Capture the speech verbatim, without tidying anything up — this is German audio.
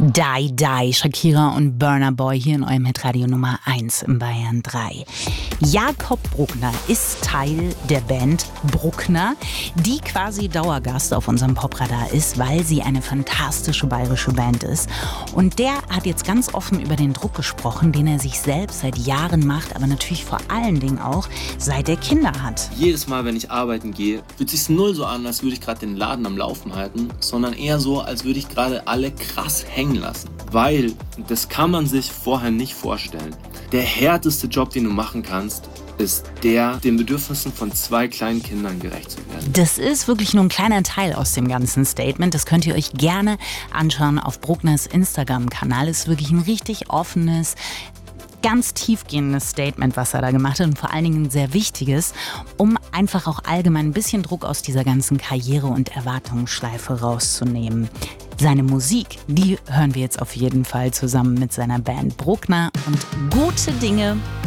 Die Die, Shakira und Burna Boy hier in eurem Hitradio Nummer eins in Bayern drei. Jakob Bruckner ist Teil der Band Bruckner, die quasi Dauergast auf unserem Popradar ist, weil sie eine fantastische bayerische Band ist. Und der hat jetzt ganz offen über den Druck gesprochen, den er sich selbst seit Jahren macht, aber natürlich vor allen Dingen auch, seit er Kinder hat. Jedes Mal, wenn ich arbeiten gehe, fühlt sich null so an, als würde ich gerade den Laden am Laufen halten, sondern eher so, als würde ich gerade alle krass hängen lassen. Weil, das kann man sich vorher nicht vorstellen, der härteste Job, den du machen kannst, ist der, den Bedürfnissen von zwei kleinen Kindern gerecht zu werden. Das ist wirklich nur ein kleiner Teil aus dem ganzen Statement. Das könnt ihr euch gerne anschauen auf Bruckners Instagram-Kanal. Es ist wirklich ein richtig offenes, ganz tiefgehendes Statement, was er da gemacht hat und vor allen Dingen ein sehr wichtiges, um einfach auch allgemein ein bisschen Druck aus dieser ganzen Karriere- und Erwartungsschleife rauszunehmen. Seine Musik, die hören wir jetzt auf jeden Fall zusammen mit seiner Band Bruckner und gute Dinge